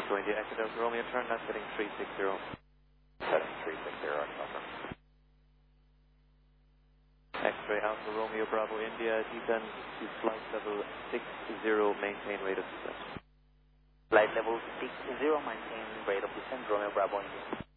Going to Echo Delta Romeo, turn left, heading 360. Heading 360, confirm. X-ray Alpha Romeo Bravo India, descend to flight level 60, maintain rate of descent. Flight level 60, maintain rate of descent, Romeo Bravo India.